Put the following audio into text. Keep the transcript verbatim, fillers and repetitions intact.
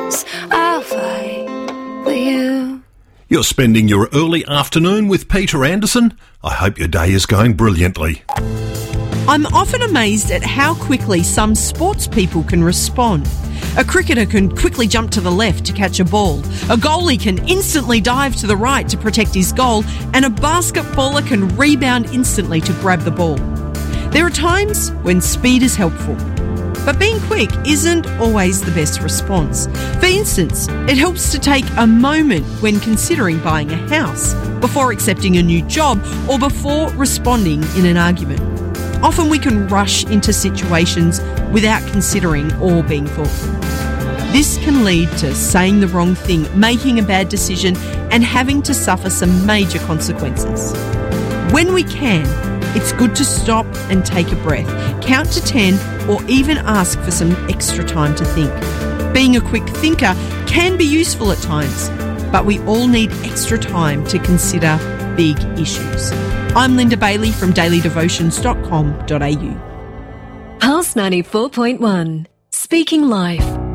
battles, I'll fight for you. You're spending your early afternoon with Peter Anderson. I hope your day is going brilliantly. I'm often amazed at how quickly some sports people can respond. A cricketer can quickly jump to the left to catch a ball. A goalie can instantly dive to the right to protect his goal, and a basketballer can rebound instantly to grab the ball. There are times when speed is helpful, but being quick isn't always the best response. For instance, it helps to take a moment when considering buying a house, before accepting a new job, or before responding in an argument. Often we can rush into situations without considering or being thoughtful. This can lead to saying the wrong thing, making a bad decision, and having to suffer some major consequences. When we can, it's good to stop and take a breath, count to ten, or even ask for some extra time to think. Being a quick thinker can be useful at times, but we all need extra time to consider big issues. I'm Linda Bailey from daily devotions dot com dot a u. Pulse ninety-four point one, Speaking Life.